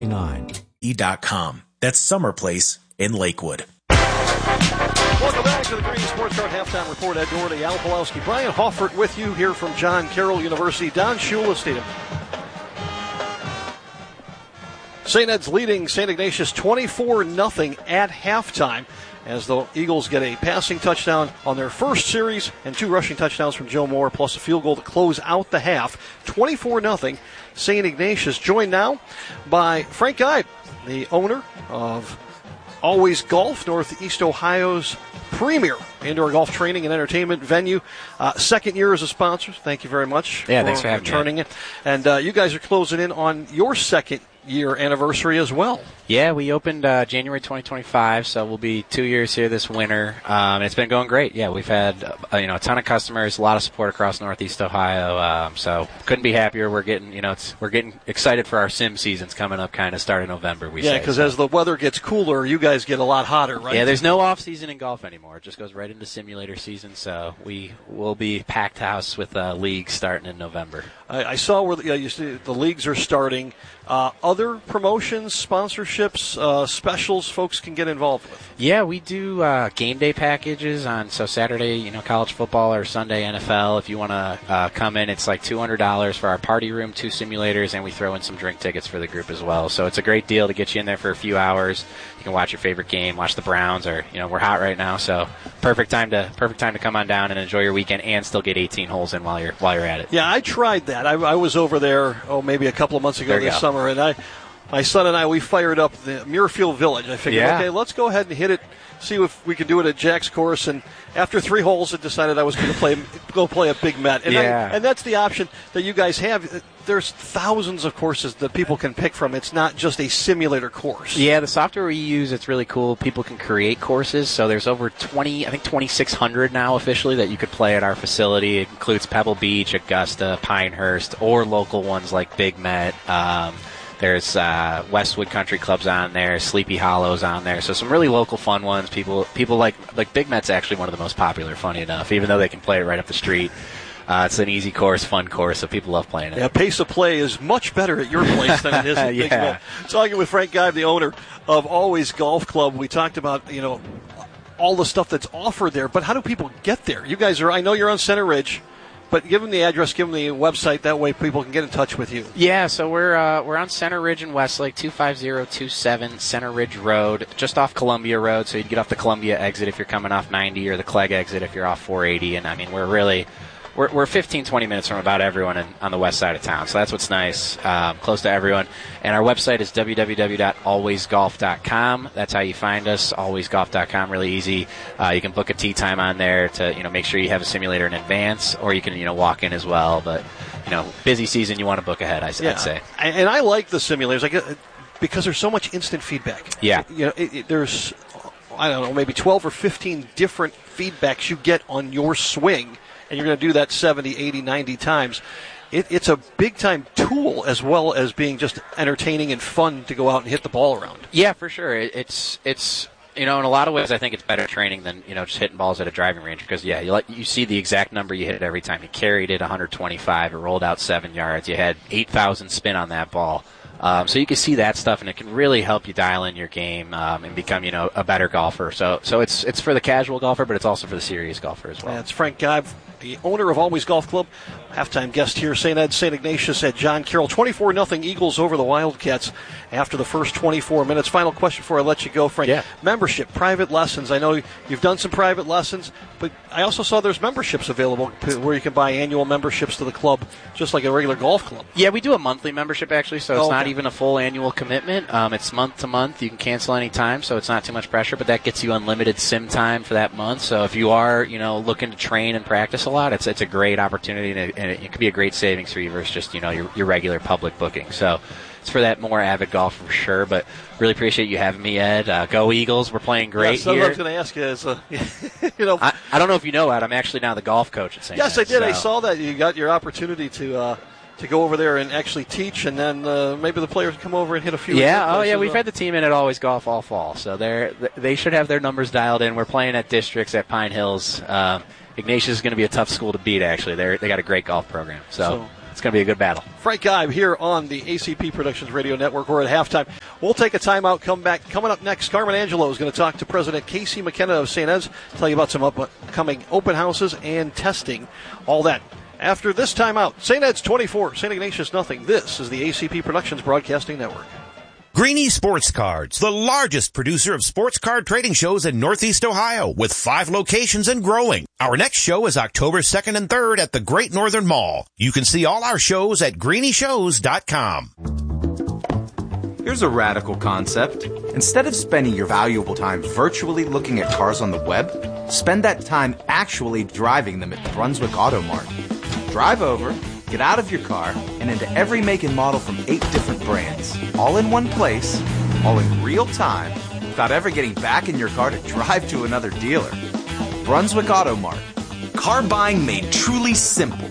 E.com. That's Summer Place in Lakewood. Welcome back to the Green Sports Card Halftime Report. Ed Doherty, Al Pawlowski, Brian Hoffert with you here from John Carroll University, Don Shula Stadium. St. Ed's leading St. Ignatius 24-0 at halftime as the Eagles get a passing touchdown on their first series and 2 rushing touchdowns from Joe Moore plus a field goal to close out the half. 24-0 St. Ignatius, joined now by Frank Guide, the owner of Always Golf, Northeast Ohio's premier indoor golf training and entertainment venue. Second year as a sponsor. Thank you very much for thanks for having returning it. And you guys are closing in on your second year anniversary as well. Yeah, we opened January 2025, so we'll be 2 years here this winter. And it's been going great. Yeah, we've had a ton of customers, a lot of support across Northeast Ohio. So couldn't be happier. We're getting excited for our sim seasons coming up, kind of start in November. Yeah, because as the weather gets cooler, you guys get a lot hotter, right? Yeah, there's no off season in golf anymore. It just goes right into simulator season. So we will be packed house with leagues starting in November. I saw where you see the leagues are starting. Other promotions, sponsorships, specials folks can get involved with? Yeah, we do game day packages on Saturday, college football, or Sunday NFL. If you want to come in, it's like $200 for our party room, 2 simulators, and we throw in some drink tickets for the group as well. So it's a great deal to get you in there for a few hours. You can watch your favorite game, watch the Browns, or we're hot right now, so perfect time to come on down and enjoy your weekend and still get 18 holes in while you're at it. Yeah, I tried that. I was over there maybe a couple of months ago this summer, and my son and I, we fired up the Muirfield Village. I figured, okay, let's go ahead and hit it, see if we can do it at Jack's course. And after 3 holes, I decided I was going to go play a Big Met. And, and that's the option that you guys have. There's thousands of courses that people can pick from. It's not just a simulator course. Yeah, the software we use, it's really cool. People can create courses. So there's over 2,600 now officially that you could play at our facility. It includes Pebble Beach, Augusta, Pinehurst, or local ones like Big Met. There's Westwood Country Club's on there, Sleepy Hollow's on there. So some really local fun ones. People like Big Met's actually one of the most popular, funny enough, even though they can play it right up the street. It's an easy course, fun course, so people love playing it. Yeah, pace of play is much better at your place than it is at Big Met. Talking with Frank Guide, the owner of Always Golf Club, we talked about, all the stuff that's offered there, but how do people get there? You guys I know you're on Center Ridge. But give them the address, give them the website. That way people can get in touch with you. Yeah, so we're on Center Ridge in Westlake, 25027 Center Ridge Road, just off Columbia Road. So you get off the Columbia exit if you're coming off 90 or the Clegg exit if you're off 480. And, I mean, we're 15, 20 minutes from about everyone on the west side of town. So that's what's nice, close to everyone. And our website is www.alwaysgolf.com. That's how you find us, alwaysgolf.com, really easy. You can book a tee time on there to, make sure you have a simulator in advance, or you can, walk in as well. But, busy season, you want to book ahead, I'd say. And I like the simulators because there's so much instant feedback. Yeah. There's, I don't know, maybe 12 or 15 different feedbacks you get on your swing. And you're going to do that 70, 80, 90 times. It's a big-time tool as well as being just entertaining and fun to go out and hit the ball around. Yeah, for sure. It's in a lot of ways I think it's better training than, just hitting balls at a driving range because, you see the exact number you hit it every time. You carried it 125. It rolled out 7 yards. You had 8,000 spin on that ball. So you can see that stuff, and it can really help you dial in your game and become, a better golfer. So it's for the casual golfer, but it's also for the serious golfer as well. That's Frank Guide, the owner of Always Golf Club. Halftime guest here, St. Ignatius at John Carroll. 24-0 Eagles over the Wildcats after the first 24 minutes. Final question before I let you go, Frank. Yeah. Membership, private lessons. I know you've done some private lessons, but I also saw there's memberships available where you can buy annual memberships to the club, just like a regular golf club. Yeah, we do a monthly membership, actually, so it's not even a full annual commitment. It's month to month. You can cancel any time, so it's not too much pressure, but that gets you unlimited sim time for that month. So if you are, looking to train and practice a lot, it's a great opportunity, and it could be a great savings for you versus just, your regular public booking. So it's for that more avid golfer for sure, but really appreciate you having me, Ed. Go Eagles. We're playing great here. I was going to ask you is, I don't know if you know, Ed, I'm actually now the golf coach at St. Yes, I did. So. I saw that. You got your opportunity to go over there and actually teach, and then maybe the players come over and hit a few. Yeah, we've had the team in at Always Golf all fall, so they should have their numbers dialed in. We're playing at Districts at Pine Hills. Ignatius is going to be a tough school to beat, actually. They got a great golf program. So It's going to be a good battle. Frank Ibe here on the ACP Productions Radio Network. We're at halftime. We'll take a timeout, come back. Coming up next, Carmen Angelo is going to talk to President Casey McKenna of St. Ed's, tell you about some upcoming open houses and testing, all that. After this timeout, St. Ed's 24, St. Ignatius nothing. This is the ACP Productions Broadcasting Network. Greeny Sports Cards, the largest producer of sports card trading shows in Northeast Ohio, with 5 locations and growing. Our next show is October 2nd and 3rd at the Great Northern Mall. You can see all our shows at greennyshows.com. Here's a radical concept. Instead of spending your valuable time virtually looking at cars on the web, spend that time actually driving them at Brunswick Auto Mart. Drive over, get out of your car, and into every make and model from 8 different brands. All in one place, all in real time, without ever getting back in your car to drive to another dealer. Brunswick Auto Mart. Car buying made truly simple.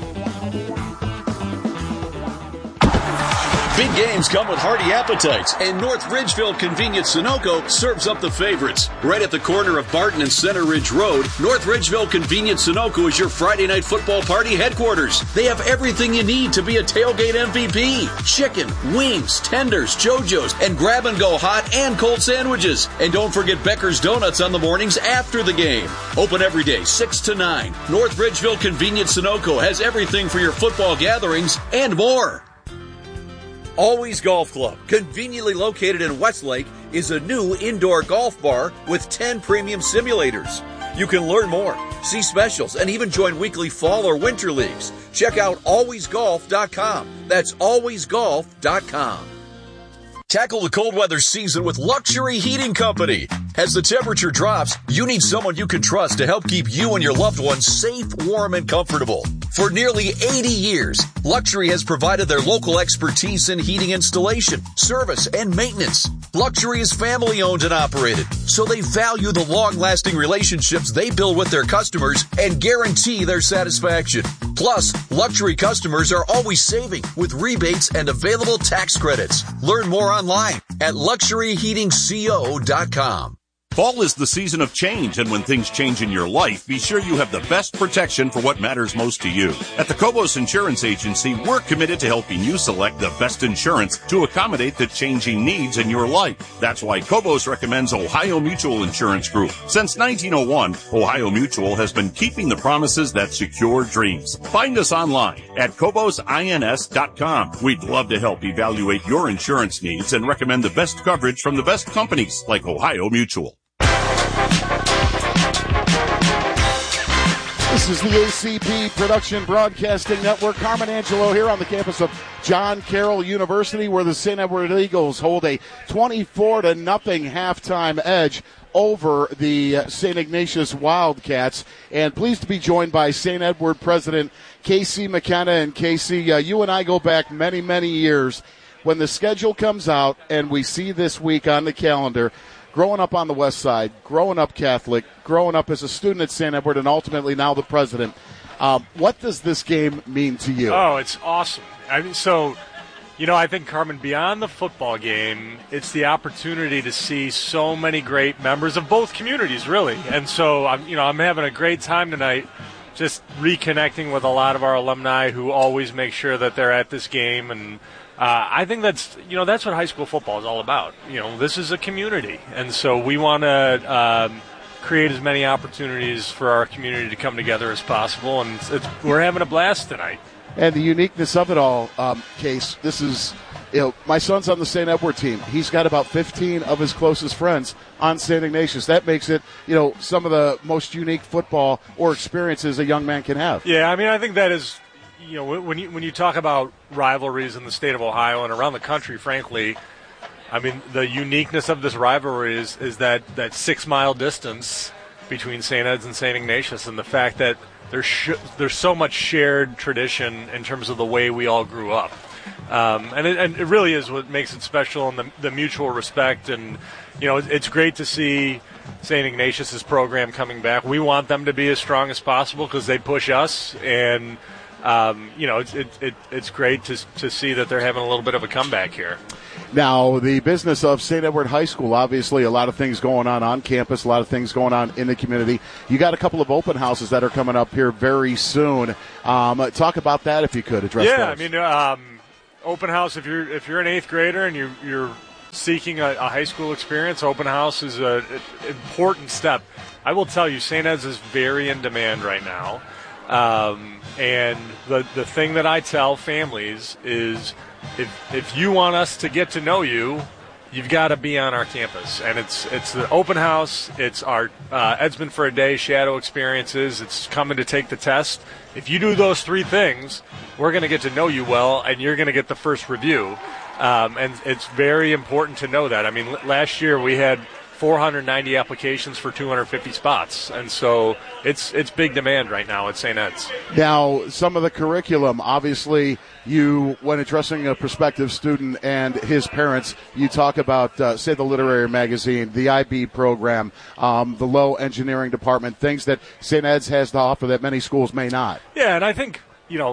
Big games come with hearty appetites, and North Ridgeville Convenience Sunoco serves up the favorites. Right at the corner of Barton and Center Ridge Road, North Ridgeville Convenience Sunoco is your Friday night football party headquarters. They have everything you need to be a tailgate MVP. Chicken, wings, tenders, JoJo's, and grab-and-go hot and cold sandwiches. And don't forget Becker's Donuts on the mornings after the game. Open every day, 6 to 9. North Ridgeville Convenience Sunoco has everything for your football gatherings and more. Always Golf Club, conveniently located in Westlake, is a new indoor golf bar with 10 premium simulators. You can learn more, see specials, and even join weekly fall or winter leagues. Check out alwaysgolf.com. That's alwaysgolf.com. Tackle the cold weather season with Luxury Heating Company. As the temperature drops, you need someone you can trust to help keep you and your loved ones safe, warm, and comfortable. For nearly 80 years, Luxury has provided their local expertise in heating installation, service, and maintenance. Luxury is family-owned and operated, so they value the long-lasting relationships they build with their customers and guarantee their satisfaction. Plus, Luxury customers are always saving with rebates and available tax credits. Learn more online at luxuryheatingco.com. Fall is the season of change, and when things change in your life, be sure you have the best protection for what matters most to you. At the Kobos Insurance Agency, we're committed to helping you select the best insurance to accommodate the changing needs in your life. That's why Kobos recommends Ohio Mutual Insurance Group. Since 1901, Ohio Mutual has been keeping the promises that secure dreams. Find us online at KobosINS.com. We'd love to help evaluate your insurance needs and recommend the best coverage from the best companies like Ohio Mutual. This is the ACP Production Broadcasting Network. Carmen Angelo here on the campus of John Carroll University, where the St. Edward Eagles hold a 24-0 halftime edge over the St. Ignatius Wildcats. And pleased to be joined by St. Edward President Casey McKenna. And Casey, you and I go back many, many years. When the schedule comes out and we see this week on the calendar, growing up on the west side, growing up Catholic, growing up as a student at St. Edward, and ultimately now the president, what does this game mean to you? Oh, it's awesome. I mean, I think, Carmen, beyond the football game, it's the opportunity to see so many great members of both communities, really. And so, I'm having a great time tonight just reconnecting with a lot of our alumni who always make sure that they're at this game. And I think that's what high school football is all about. This is a community. And so we want to create as many opportunities for our community to come together as possible. And we're having a blast tonight. And the uniqueness of it all, Case, this is, my son's on the St. Edward team. He's got about 15 of his closest friends on St. Ignatius. That makes it, some of the most unique football or experiences a young man can have. Yeah, I mean, I think that is, when you talk about rivalries in the state of Ohio and around the country, frankly, I mean, the uniqueness of this rivalry is that 6 mile distance between St. Ed's and St. Ignatius, and the fact that there's so much shared tradition in terms of the way we all grew up. And it really is what makes it special, and the mutual respect. And, it's great to see St. Ignatius' program coming back. We want them to be as strong as possible because they push us, and It's great to see that they're having a little bit of a comeback here. Now, the business of St. Edward High School, obviously a lot of things going on campus, a lot of things going on in the community. You got a couple of open houses that are coming up here very soon. Talk about that if you could address those. I mean, open house, if you're an 8th grader and you're seeking a high school experience, open house is an important step. I will tell you, St. Ed's is very in demand right now. And the thing that I tell families is if you want us to get to know you, you've got to be on our campus. And it's the open house, it's our Edsman for a Day shadow experiences, it's coming to take the test. If you do those 3 things, we're going to get to know you well, and you're going to get the first review. And it's very important to know that. I mean, last year we had 490 applications for 250 spots, and so it's big demand right now at St. Ed's. Now, some of the curriculum, obviously, when addressing a prospective student and his parents, you talk about, say, the literary magazine, the IB program, the low engineering department, things that St. Ed's has to offer that many schools may not. Yeah, and I think,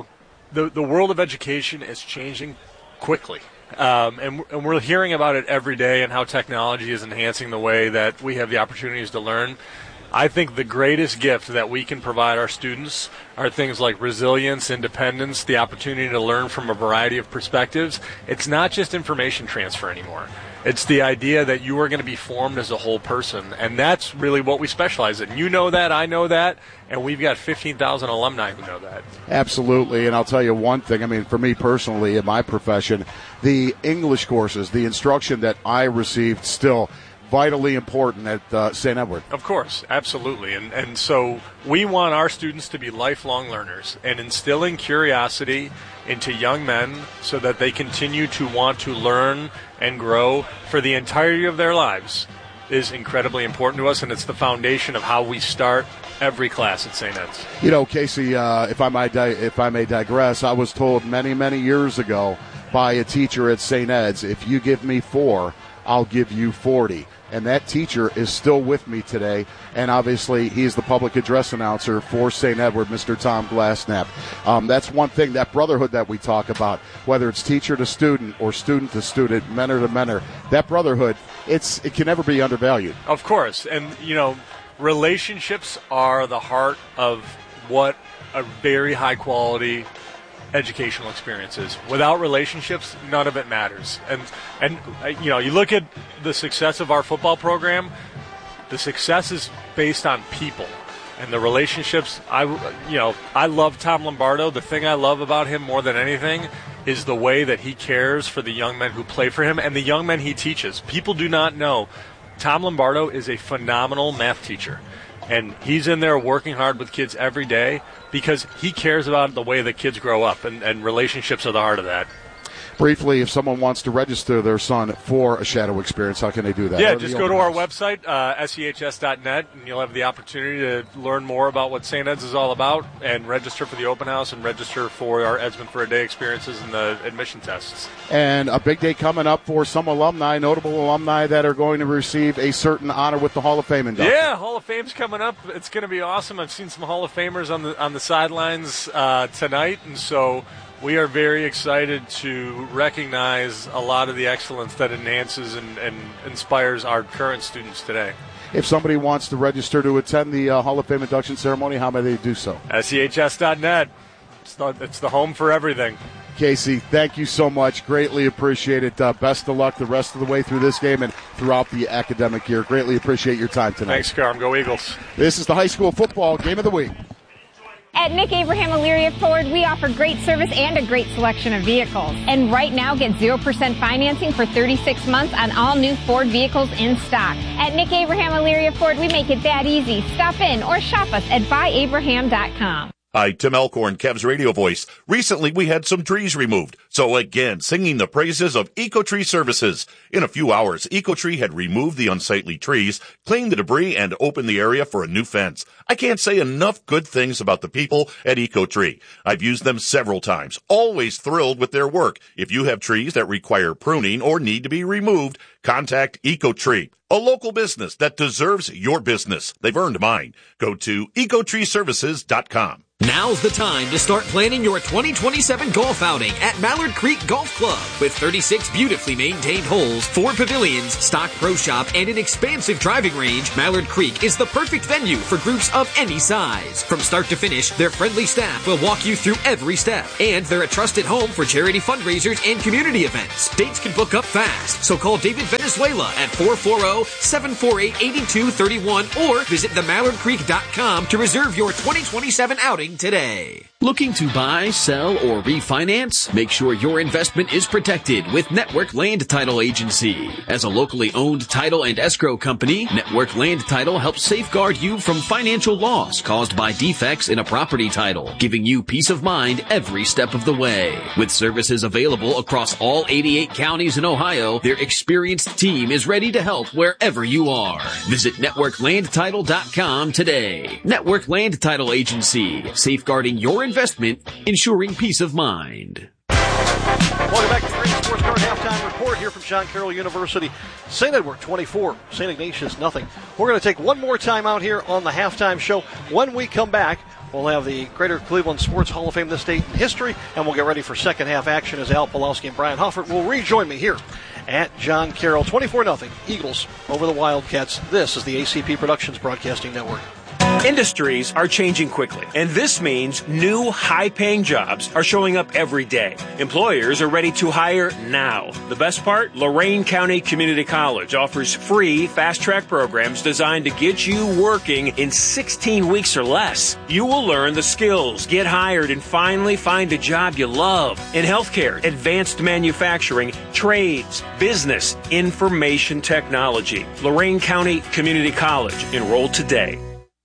the world of education is changing quickly. And we're hearing about it every day and how technology is enhancing the way that we have the opportunities to learn. I think the greatest gift that we can provide our students are things like resilience, independence, the opportunity to learn from a variety of perspectives. It's not just information transfer anymore. It's the idea that you are going to be formed as a whole person, and that's really what we specialize in. You know that, I know that, and we've got 15,000 alumni who know that. Absolutely, and I'll tell you one thing. I mean, for me personally, in my profession, the English courses, the instruction that I received still vitally important at St. Edward. Of course, absolutely. And so we want our students to be lifelong learners and instilling curiosity into young men so that they continue to want to learn and grow for the entirety of their lives is incredibly important to us, and it's the foundation of how we start every class at St. Ed's. Casey, if I may digress, I was told many, many years ago by a teacher at St. Ed's, if you give me 4, I'll give you 40. And that teacher is still with me today, and obviously he's the public address announcer for St. Edward, Mr. Tom Glassnap. That's one thing, that brotherhood that we talk about, whether it's teacher to student or student to student, mentor to mentor, that brotherhood, it can never be undervalued. Of course, and relationships are the heart of what a very high quality educational experiences. Without relationships, none of it matters. And you look at the success of our football program, the success is based on people and the relationships. I love Tom Lombardo. The thing I love about him more than anything is the way that he cares for the young men who play for him and the young men he teaches. People do not know Tom Lombardo is a phenomenal math teacher. And he's in there working hard with kids every day because he cares about the way that kids grow up, and relationships are the heart of that. Briefly, if someone wants to register their son for a shadow experience, how can they do that? Yeah, just go to our website, SEHS.net, and you'll have the opportunity to learn more about what St. Ed's is all about and register for the open house and register for our Edsman for a Day experiences and the admission tests. And a big day coming up for some alumni, notable alumni that are going to receive a certain honor with the Hall of Fame induction. Yeah, Hall of Fame's coming up. It's going to be awesome. I've seen some Hall of Famers on the sidelines tonight, and so we are very excited to recognize a lot of the excellence that enhances and inspires our current students today. If somebody wants to register to attend the Hall of Fame induction ceremony, how may they do so? SEHS.net. It's the home for everything. Casey, thank you so much. Greatly appreciate it. Best of luck the rest of the way through this game and throughout the academic year. Greatly appreciate your time tonight. Thanks, Carm. Go Eagles. This is the high school football game of the week. At Nick Abraham Elyria Ford, we offer great service and a great selection of vehicles. And right now, get 0% financing for 36 months on all new Ford vehicles in stock. At Nick Abraham Elyria Ford, we make it that easy. Stop in or shop us at buyabraham.com. Hi, Tim Elkhorn, Cavs radio voice. Recently, we had some trees removed. So again, singing the praises of EcoTree Services. In a few hours, EcoTree had removed the unsightly trees, cleaned the debris, and opened the area for a new fence. I can't say enough good things about the people at EcoTree. I've used them several times, always thrilled with their work. If you have trees that require pruning or need to be removed, contact EcoTree, a local business that deserves your business. They've earned mine. Go to ecotreeservices.com. Now's the time to start planning your 2027 golf outing at Mallard Creek Golf Club. With 36 beautifully maintained holes, 4 pavilions, stock pro shop, and an expansive driving range, Mallard Creek is the perfect venue for groups of any size. From start to finish, their friendly staff will walk you through every step. And they're a trusted home for charity fundraisers and community events. Dates can book up fast, so call David Venezuela at 440-748-8231 or visit themallardcreek.com to reserve your 2027 outing today. Looking to buy, sell, or refinance? Make sure your investment is protected with Network Land Title Agency. As a locally owned title and escrow company, Network Land Title helps safeguard you from financial loss caused by defects in a property title, giving you peace of mind every step of the way. With services available across all 88 counties in Ohio, their experienced team is ready to help wherever you are. Visit NetworkLandTitle.com today. Network Land Title Agency, safeguarding your investment, ensuring peace of mind. Welcome back to the Great Sports Card Halftime Report here from John Carroll University. St. Edward 24, St. Ignatius nothing. We're going to take one more time out here on the halftime show. When we come back, we'll have the Greater Cleveland Sports Hall of Fame this date in history, and we'll get ready for second half action as Al Pawlowski and Brian Hoffert will rejoin me here at John Carroll. 24-0, Eagles over the Wildcats. This is the ACP Productions Broadcasting Network. Industries are changing quickly, and this means new high-paying jobs are showing up every day. Employers are ready to hire now. The best part? Lorain County Community College offers free fast-track programs designed to get you working in 16 weeks or less. You will learn the skills, get hired, and finally find a job you love. In healthcare, advanced manufacturing, trades, business, information technology. Lorain County Community College. Enroll today.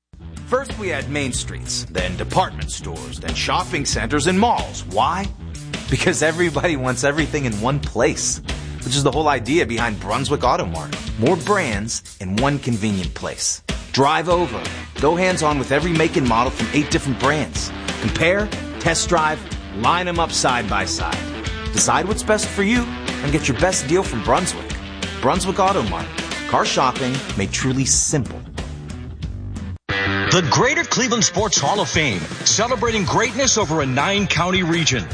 First we had main streets, then department stores, then shopping centers and malls. Why? Because everybody wants everything in one place, which is the whole idea behind Brunswick Auto Mart. More brands in one convenient place. Drive over. Go hands-on with every make and model from 8 different brands. Compare, test drive, line them up side by side. Decide what's best for you and get your best deal from Brunswick. Brunswick Auto Mart. Car shopping made truly simple. The Greater Cleveland Sports Hall of Fame, celebrating greatness over a 9-county region.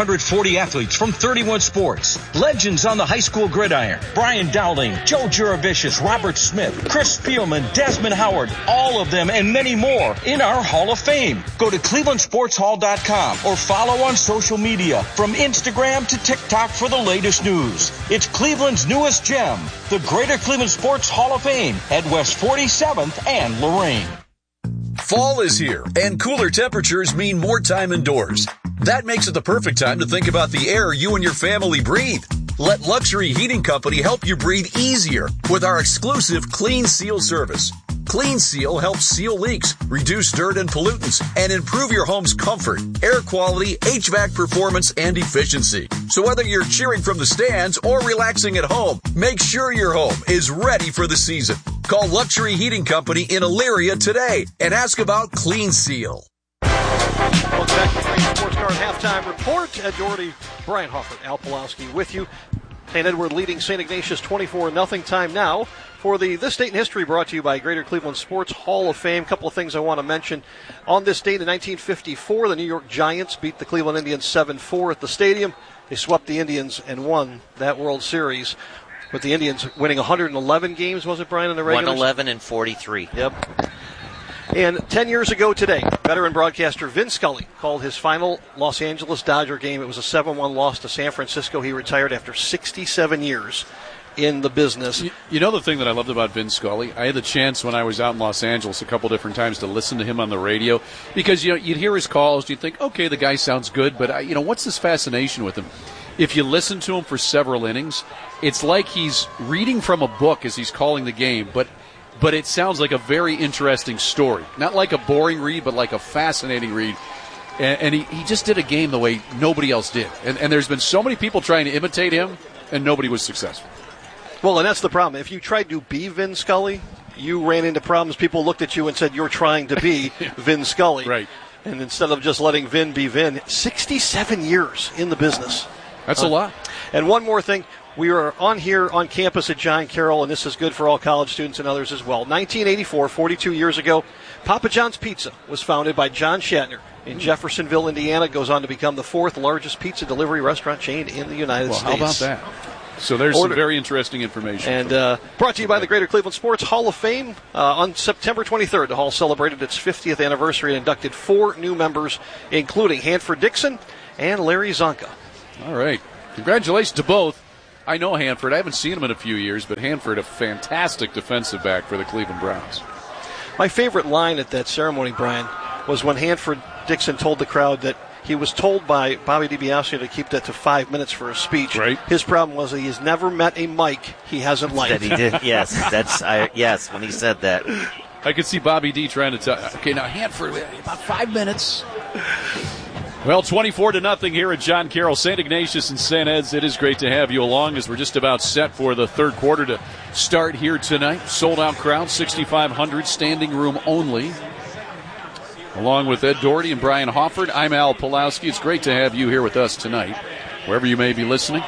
540 athletes from 31 sports. Legends on the high school gridiron. Brian Dowling, Joe Juravicius, Robert Smith, Chris Spielman, Desmond Howard, all of them and many more in our Hall of Fame. Go to clevelandsportshall.com or follow on social media from Instagram to TikTok for the latest news. It's Cleveland's newest gem, the Greater Cleveland Sports Hall of Fame at West 47th and Lorain. Fall is here, and cooler temperatures mean more time indoors. That makes it the perfect time to think about the air you and your family breathe. Let Luxury Heating Company help you breathe easier with our exclusive Clean Seal service. Clean Seal helps seal leaks, reduce dirt and pollutants, and improve your home's comfort, air quality, HVAC performance, and efficiency. So whether you're cheering from the stands or relaxing at home, make sure your home is ready for the season. Call Luxury Heating Company in Elyria today and ask about Clean Seal. Welcome back to the Great Sports Card Halftime Report. Ed Doherty, Brian Hoffert, Al Pawlowski with you. St. Edward leading St. Ignatius 24-0. Time now for the This Date in History, brought to you by Greater Cleveland Sports Hall of Fame. A couple of things I want to mention. On this date in 1954, the New York Giants beat the Cleveland Indians 7-4 at the stadium. They swept the Indians and won that World Series, with the Indians winning 111 games, was it, Brian, in the regular? 111 and 43. Yep. And 10 years ago today, veteran broadcaster Vin Scully called his final Los Angeles Dodger game. It was a 7-1 loss to San Francisco. He retired after 67 years in the business. You know the thing that I loved about Vin Scully? I had the chance when I was out in Los Angeles a couple different times to listen to him on the radio, because you'd hear his calls, you'd think, okay, the guy sounds good, but what's this fascination with him? If you listen to him for several innings, it's like he's reading from a book as he's calling the game, but it sounds like a very interesting story. Not like a boring read, but like a fascinating read. And he just did a game the way nobody else did. And there's been so many people trying to imitate him, and nobody was successful. Well, and that's the problem. If you tried to be Vin Scully, you ran into problems. People looked at you and said, you're trying to be Vin Scully. Right. And instead of just letting Vin be Vin, 67 years in the business. That's a lot. And one more thing. We are on here on campus at John Carroll, and this is good for all college students and others as well. 1984, 42 years ago, Papa John's Pizza was founded by John Shatner in Jeffersonville, Indiana. Goes on to become the 4th largest pizza delivery restaurant chain in the United States. How about that? So there's some very interesting information. And brought to you by the Greater Cleveland Sports Hall of Fame. On September 23rd, the Hall celebrated its 50th anniversary and inducted 4 new members, including Hanford Dixon and Larry Zonka. All right. Congratulations to both. I know Hanford. I haven't seen him in a few years, but Hanford, a fantastic defensive back for the Cleveland Browns. My favorite line at that ceremony, Brian, was when Hanford Dixon told the crowd that he was told by Bobby DiBiasio to keep that to 5 minutes for a speech. Right. His problem was that he has never met a mic he hasn't liked. That he did. Yes, yes, when he said that. I could see Bobby D trying to tell. Okay, now Hanford, about 5 minutes. Well, 24-0 here at John Carroll, St. Ignatius and St. Ed's. It is great to have you along as we're just about set for the third quarter to start here tonight. Sold-out crowd, 6,500, standing room only. Along with Ed Doherty and Brian Hofford, I'm Al Pulowski. It's great to have you here with us tonight, wherever you may be listening.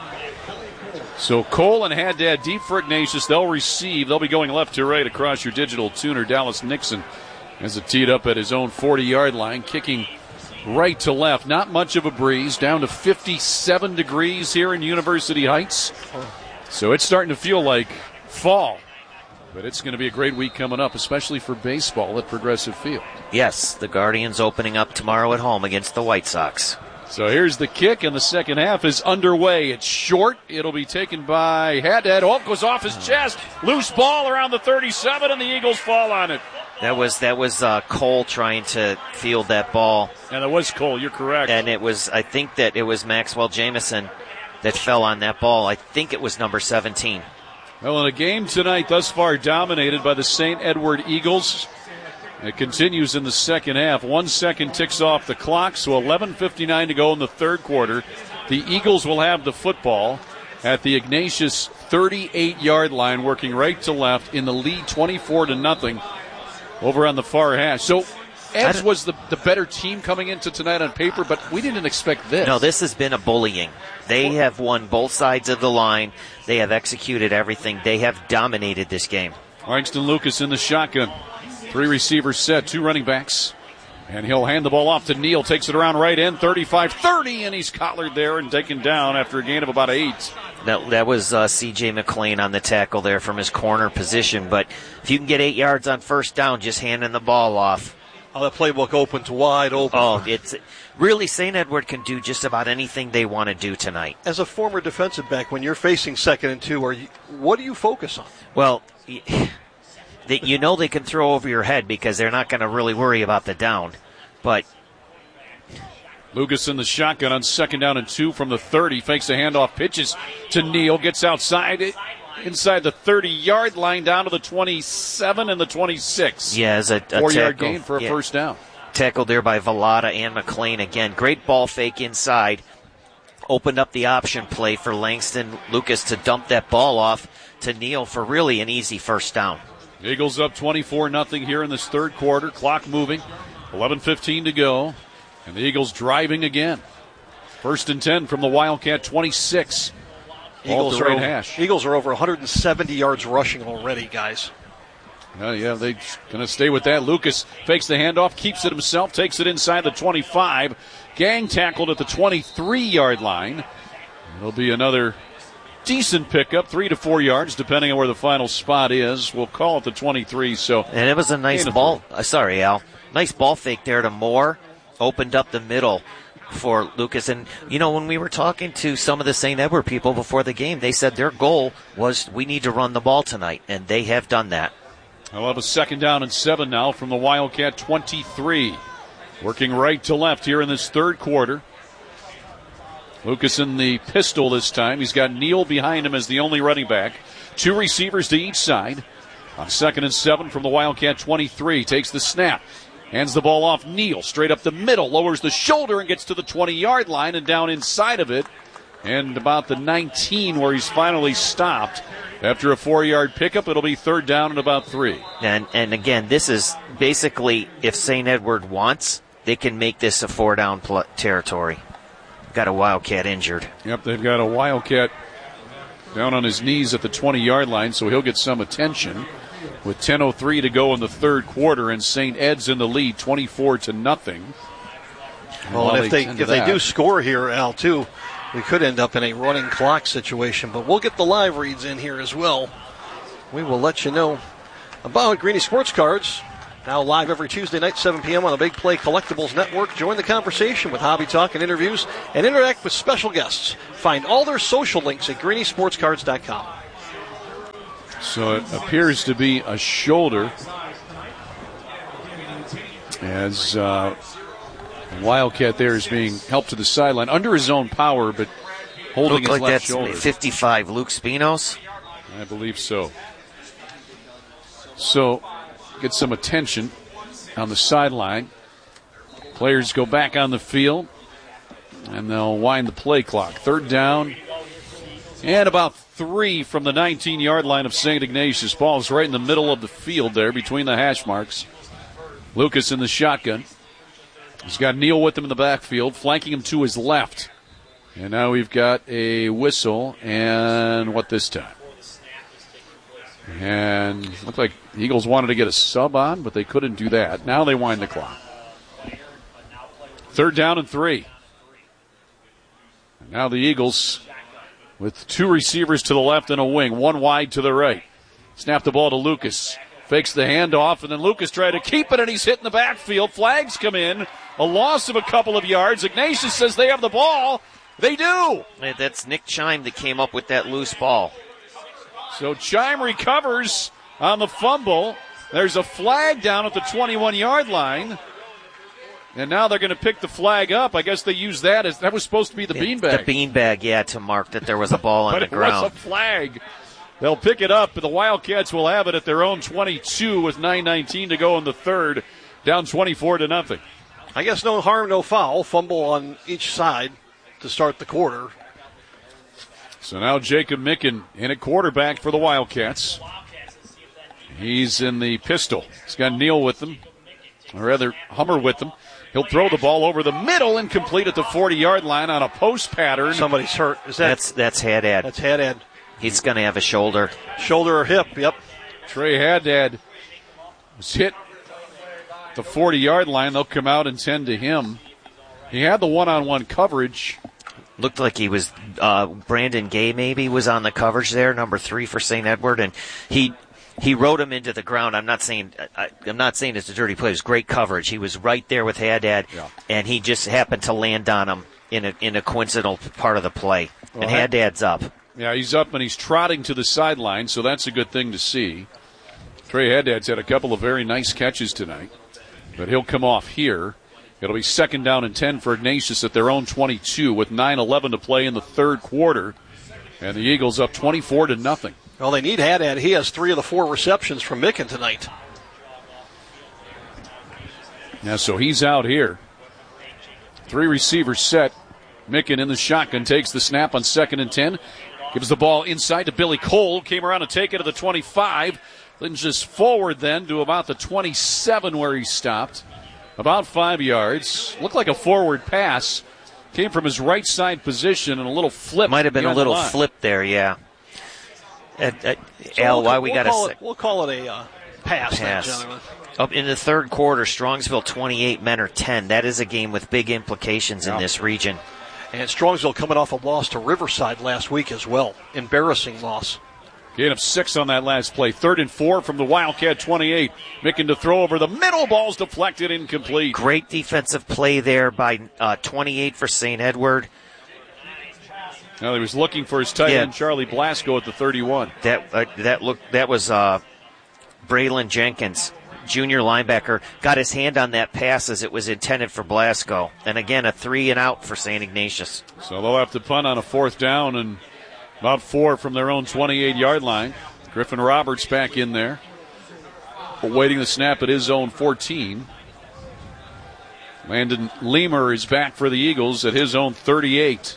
So Cole and Haddad deep for Ignatius. They'll receive. They'll be going left to right across your digital tuner. Dallas Nixon has it teed up at his own 40-yard line, kicking right to left. Not much of a breeze. Down to 57 degrees here in University Heights. So it's starting to feel like fall. But it's going to be a great week coming up, especially for baseball at Progressive Field. Yes, the Guardians opening up tomorrow at home against the White Sox. So here's the kick, and the second half is underway. It's short. It'll be taken by Haddad. Oh, goes off his chest. Loose ball around the 37, and the Eagles fall on it. That was Cole trying to field that ball. And it was Cole, you're correct. And I think that it was Maxwell Jameson that fell on that ball. I think it was number 17. Well, in a game tonight thus far dominated by the St. Edward Eagles. It continues in the second half. 1 second ticks off the clock, so 11:59 to go in the third quarter. The Eagles will have the football at the Ignatius 38-yard line, working right to left in the lead 24-0 over on the far hash. So Eds was the better team coming into tonight on paper, but we didn't expect this. No, this has been a bullying. They have won both sides of the line. They have executed everything. They have dominated this game. Langston Lucas in the shotgun. 3 receivers set, 2 running backs. And he'll hand the ball off to Neal. Takes it around right end, 35-30, and he's collared there and taken down after a gain of about 8. That was C.J. McLean on the tackle there from his corner position. But if you can get 8 yards on first down, just handing the ball off. Oh, the playbook opens wide open. Oh, it's really St. Edward can do just about anything they want to do tonight. As a former defensive back, when you're facing 2nd and 2, what do you focus on? Well, you know they can throw over your head because they're not going to really worry about the down. But Lucas in the shotgun on 2nd down and 2 from the 30. Fakes the handoff, pitches to Neal, gets outside it. Inside the 30-yard line, down to the 27 and the 26. Yeah, as a 4-yard gain for a first down. Tackled there by Velada and McLean again. Great ball fake inside. Opened up the option play for Langston Lucas to dump that ball off to Neal for really an easy first down. Eagles up 24-0 here in this third quarter. Clock moving. 11:15 to go. And the Eagles driving again. 1st and 10 from the Wildcat 26. Eagles are over 170 yards rushing already, guys. Yeah, they're going to stay with that. Lucas fakes the handoff, keeps it himself, takes it inside the 25. Gang tackled at the 23-yard line. It'll be another decent pickup, 3 to 4 yards, depending on where the final spot is. We'll call it the 23. And it was a nice ball. Sorry, Al. Nice ball fake there to Moore. Opened up the middle for Lucas. And, when we were talking to some of the St. Edward people before the game, they said their goal was we need to run the ball tonight, and they have done that. I'll have a 2nd down and 7 now from the Wildcat 23. Working right to left here in this third quarter. Lucas in the pistol this time. He's got Neal behind him as the only running back. 2 receivers to each side. On 2nd and 7 from the Wildcat 23. Takes the snap. Hands the ball off. Neal straight up the middle. Lowers the shoulder and gets to the 20-yard line and down inside of it. And about the 19 where he's finally stopped. After a 4-yard pickup, it'll be 3rd down and about 3. And again, this is basically if St. Edward wants, they can make this a 4-down territory. Got a Wildcat injured. Yep, they've got a Wildcat down on his knees at the 20-yard line, so he'll get some attention. With 10:03 to go in the third quarter, and St. Ed's in the lead, 24-0. Well, and if they do score here, Al, too, we could end up in a running clock situation. But we'll get the live reads in here as well. We will let you know about Greeny Sports Cards. Now live every Tuesday night, 7 p.m. on the Big Play Collectibles Network. Join the conversation with Hobby Talk and interviews and interact with special guests. Find all their social links at greenysportscards.com. So it appears to be a shoulder as Wildcat there is being helped to the sideline under his own power, but holding his left shoulder. That's 55, Luke Spinos? I believe so. So get some attention on the sideline. Players go back on the field, and they'll wind the play clock. Third down, and about 3 from the 19-yard line of St. Ignatius. Ball's right in the middle of the field there between the hash marks. Lucas in the shotgun. He's got Neal with him in the backfield, flanking him to his left. And now we've got a whistle, and what this time? And looked like the Eagles wanted to get a sub on, but they couldn't do that. Now they wind the clock. Third down and 3. And now the Eagles with 2 receivers to the left and a wing, 1 wide to the right. Snap the ball to Lucas. Fakes the handoff, and then Lucas tried to keep it, and he's hit in the backfield. Flags come in. A loss of a couple of yards. Ignatius says they have the ball. They do. That's Nick Chime that came up with that loose ball. So Chime recovers on the fumble. There's a flag down at the 21-yard line. And now they're going to pick the flag up. I guess they use that as that was supposed to be the beanbag. The beanbag, yeah, to mark that there was a ball on the ground. But it was a flag. They'll pick it up, but the Wildcats will have it at their own 22 with 9:19 to go in the third, down 24-0. I guess no harm, no foul. Fumble on each side to start the quarter. So now Jacob Micken in at quarterback for the Wildcats. He's in the pistol. He's got Neal with him, or rather Hummer with him. He'll throw the ball over the middle and complete at the 40-yard line on a post pattern. Somebody's hurt. That's Haddad. That's Haddad. He's going to have a shoulder. Shoulder or hip, yep. Trey Haddad was hit at the 40-yard line. They'll come out and tend to him. He had the one-on-one coverage. Looked like he was, Brandon Gay maybe was on the coverage there, number 3 for St. Edward, and he rode him into the ground. I'm not saying it's a dirty play. It was great coverage. He was right there with Haddad, and he just happened to land on him in a coincidental part of the play. Well, and Haddad's up. Yeah, he's up and he's trotting to the sideline, so that's a good thing to see. Trey Haddad's had a couple of very nice catches tonight, but he'll come off here. It'll be 2nd down and 10 for Ignatius at their own 22 with 9:11 to play in the third quarter, and the Eagles up 24-0. Well, they need Haddad. He has 3 of the 4 receptions from Micken tonight. Yeah, so he's out here. 3 receivers set. Micken in the shotgun takes the snap on 2nd and 10. Gives the ball inside to Billy Cole. Came around to take it to the 25. Lunges forward then to about the 27 where he stopped. About 5 yards. Looked like a forward pass. Came from his right side position and a little flip. Might have been a little flip there, yeah. Al, why we got to... We'll call it a pass. Then, gentlemen. Up in the third quarter, Strongsville 28, Mentor 10. That is a game with big implications in this region. And Strongsville coming off a loss to Riverside last week as well. Embarrassing loss. Gain of 6 on that last play. 3rd and 4 from the Wildcat 28. Micken to throw over the middle. Ball's deflected, incomplete. Great defensive play there by 28 for St. Edward. Now he was looking for his tight end, Charlie Blasco, at the 31. That was Braylon Jenkins, junior linebacker, got his hand on that pass as it was intended for Blasco. And again, a 3 and out for St. Ignatius. So they'll have to punt on a 4th down and about 4 from their own 28-yard line. Griffin Roberts back in there, awaiting the snap at his own 14. Landon Leamer is back for the Eagles at his own 38.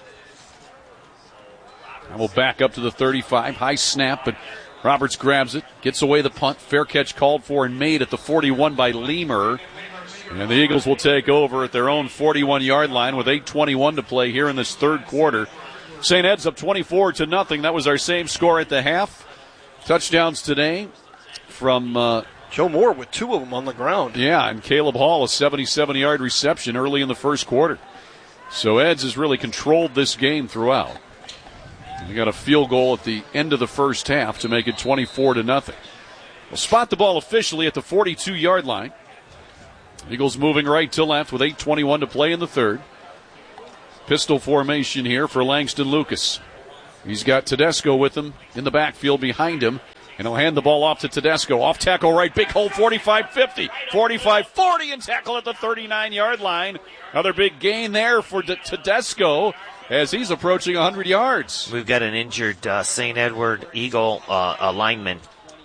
And we'll back up to the 35. High snap, but Roberts grabs it, gets away the punt. Fair catch called for and made at the 41 by Leamer. And the Eagles will take over at their own 41-yard line with 8:21 to play here in this third quarter. St. Ed's up 24-0. That was our same score at the half. Touchdowns today from Joe Moore with 2 of them on the ground. Yeah, and Caleb Hall, a 77-yard reception early in the first quarter. So Eds has really controlled this game throughout. They got a field goal at the end of the first half to make it 24-0. We'll spot the ball officially at the 42-yard line. Eagles moving right to left with 8:21 to play in the third. Pistol formation here for Langston Lucas. He's got Tedesco with him in the backfield behind him. And he'll hand the ball off to Tedesco. Off tackle right, big hole, 45-50, 45-40, and tackle at the 39-yard line. Another big gain there for Tedesco as he's approaching 100 yards. We've got an injured St. Edward Eagle lineman.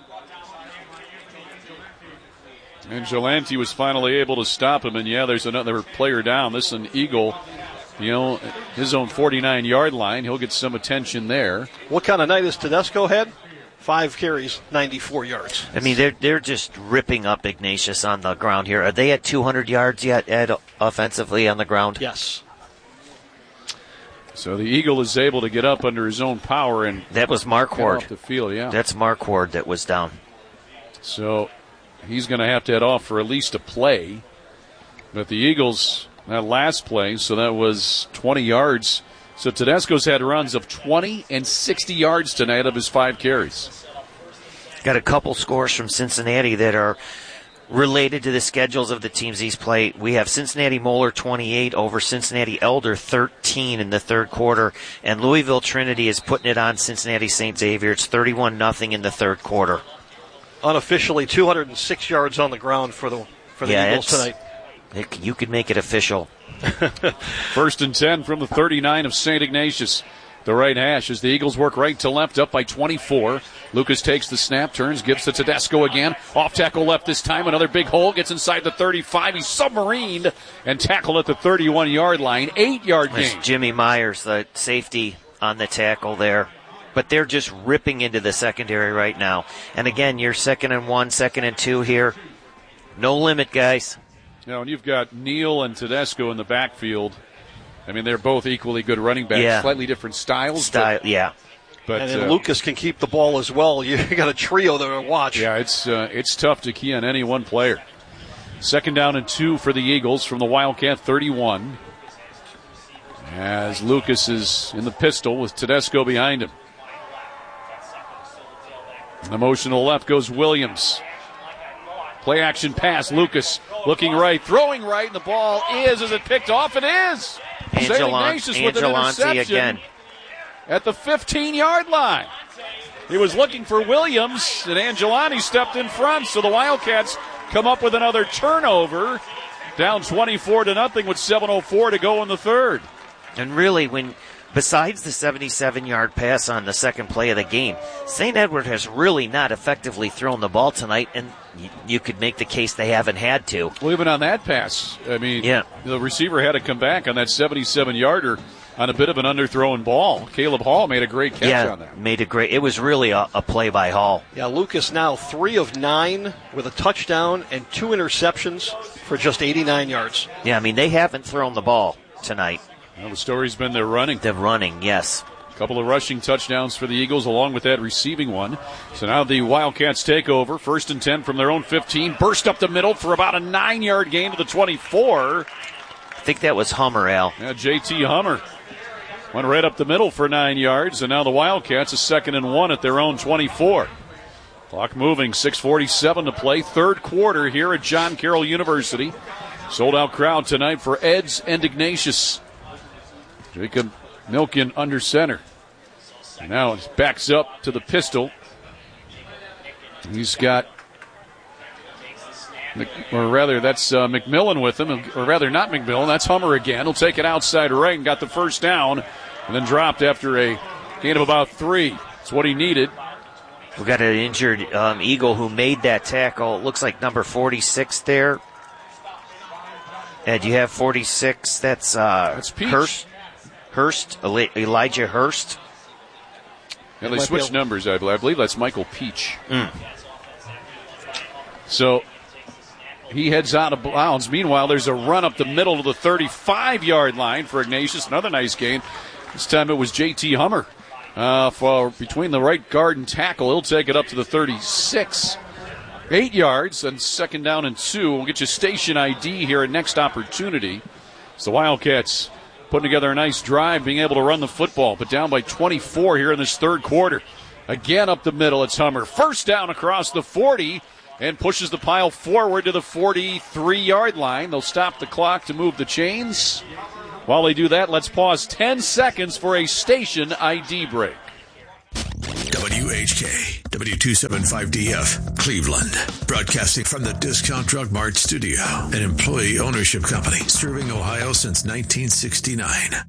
And Gelante was finally able to stop him. And, yeah, there's another player down. This is an Eagle, his own 49-yard line. He'll get some attention there. What kind of night has Tedesco had? 5 carries, 94 yards. I mean, they're just ripping up Ignatius on the ground here. Are they at 200 yards yet, Ed, offensively on the ground? Yes. So the Eagle is able to get up under his own power. And that was Marquardt. Off the field, yeah. That's Marquardt that was down. So he's going to have to head off for at least a play. But the Eagles, that last play, so that was 20 yards. So Tedesco's had runs of 20 and 60 yards tonight of his 5 carries. Got a couple scores from Cincinnati that are related to the schedules of the teams he's played. We have Cincinnati Moeller 28 over Cincinnati Elder 13 in the third quarter. And Louisville Trinity is putting it on Cincinnati St. Xavier. It's 31-0 in the third quarter. Unofficially 206 yards on the ground for the Eagles tonight. You could make it official. First and 10 from the 39 of St. Ignatius. The right hash as the Eagles work right to left, up by 24. Lucas takes the snap, turns, gives to Tedesco again. Off tackle left this time. Another big hole. Gets inside the 35. He's submarined and tackled at the 31-yard line. 8-yard gain. Jimmy Myers, the safety, on the tackle there. But they're just ripping into the secondary right now. And again, you're 2nd and 1, 2nd and 2 here. No limit, guys. Now, and you've got Neal and Tedesco in the backfield. I mean, they're both equally good running backs, slightly different styles. But and then Lucas can keep the ball as well. You got a trio there to watch. Yeah, it's tough to key on any one player. 2nd down and 2 for the Eagles from the Wildcat 31. As Lucas is in the pistol with Tedesco behind him. In the motion to the left goes Williams. Play action pass. Lucas looking right, throwing right, and the ball is it picked off? It is. St. Ignatius with an interception again at the 15-yard line. He was looking for Williams, and Angelani stepped in front, so the Wildcats come up with another turnover. Down 24-0 with 7:04 to go in the third. And really, besides the 77-yard pass on the second play of the game, St. Edward has really not effectively thrown the ball tonight, and you could make the case they haven't had to. Well, even on that pass, I mean, the receiver had to come back on that 77-yarder on a bit of an underthrown ball. Caleb Hall made a great catch on that. It was really a play by Hall. Yeah, Lucas now 3 of 9 with a touchdown and 2 interceptions for just 89 yards. Yeah, I mean, they haven't thrown the ball tonight. Well, the story's been they're running. They're running, yes. A couple of rushing touchdowns for the Eagles along with that receiving one. So now the Wildcats take over. 1st and 10 from their own 15. Burst up the middle for about a 9-yard gain to the 24. I think that was Hummer, Al. Yeah, J.T. Hummer went right up the middle for 9 yards. And now the Wildcats is 2nd and 1 at their own 24. Clock moving, 6:47 to play. Third quarter here at John Carroll University. Sold out crowd tonight for Eds and Ignatius. Jacob Milken under center. And now it backs up to the pistol. He's got, or rather, that's McMillan with him. Or rather, not McMillan. That's Hummer again. He'll take it outside right and got the first down. And then dropped after a gain of about 3. That's what he needed. We've got an injured Eagle who made that tackle. It looks like number 46 there. Ed, you have 46. That's Peach. Hurst, Elijah Hurst. And they switched numbers, I believe that's Michael Peach. So he heads out of bounds. Meanwhile, there's a run up the middle to the 35-yard line for Ignatius. Another nice gain. This time it was J.T. Hummer for between the right guard and tackle. He'll take it up to the 36. 8 yards and 2nd down and 2. We'll get you station ID here at next opportunity. So the Wildcats putting together a nice drive, being able to run the football, but down by 24 here in this third quarter. Again up the middle, it's Hummer. First down across the 40 and pushes the pile forward to the 43-yard line. They'll stop the clock to move the chains. While they do that, let's pause 10 seconds for a station ID break. WHK, W275DF, Cleveland. Broadcasting from the Discount Drug Mart studio, an employee ownership company serving Ohio since 1969.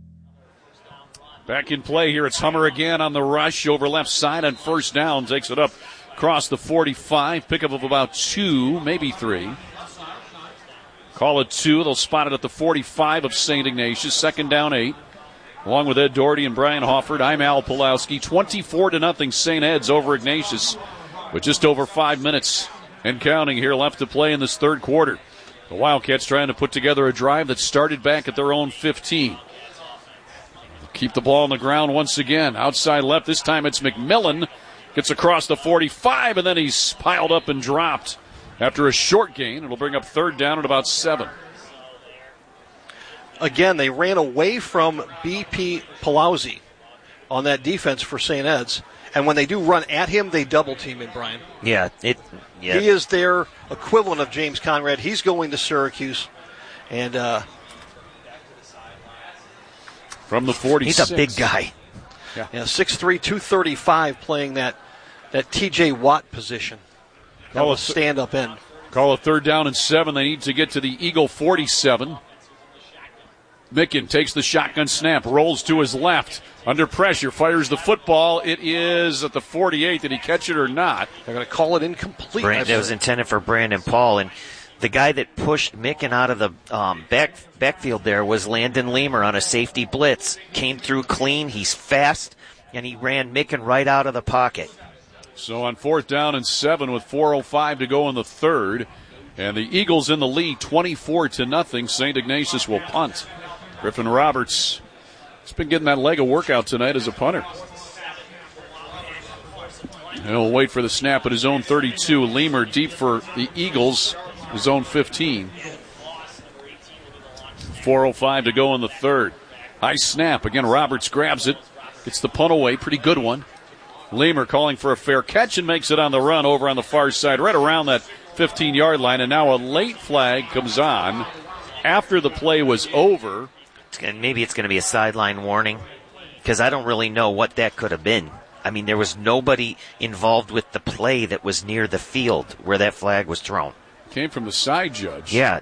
Back in play here, it's Hummer again on the rush over left side on first down. Takes it up across the 45. Pickup of about 2, maybe 3. Call it 2. They'll spot it at the 45 of St. Ignatius. 2nd down 8. Along with Ed Doherty and Brian Hofford, I'm Al Pulowski. 24-0 St. Ed's over Ignatius with just over 5 minutes and counting here left to play in this third quarter. The Wildcats trying to put together a drive that started back at their own 15. Keep the ball on the ground once again. Outside left, this time it's McMillan. Gets across the 45, and then he's piled up and dropped after a short gain. It'll bring up 3rd down at about 7. Again, they ran away from B.P. Palauzi on that defense for St. Ed's. And when they do run at him, they double team him, Brian. Yeah. He is their equivalent of James Conrad. He's going to Syracuse. And from the 46. He's a big guy. Yeah, 6'3", 235, playing that T.J. Watt position. That was stand-up end. Call a 3rd down and 7. They need to get to the Eagle 47. Micken takes the shotgun snap, rolls to his left. Under pressure, fires the football. It is at the 48. Did he catch it or not? They're going to call it incomplete. That was intended for Brandon Paul. And the guy that pushed Micken out of the backfield there was Landon Leamer on a safety blitz. Came through clean. He's fast, and he ran Micken right out of the pocket. So on 4th down and 7 with 4:05 to go in the third. And the Eagles in the lead, 24-0. St. Ignatius will punt. Griffin Roberts has been getting that leg of workout tonight as a punter. He'll wait for the snap at his own 32. Leamer deep for the Eagles, his own 15. 4:05 to go in the third. High snap. Again, Roberts grabs it. Gets the punt away. Pretty good one. Leamer calling for a fair catch and makes it on the run over on the far side, right around that 15-yard line. And now a late flag comes on after the play was over. And maybe it's going to be a sideline warning, because I don't really know what that could have been. I mean, there was nobody involved with the play that was near the field where that flag was thrown. Came from the side judge. Yeah,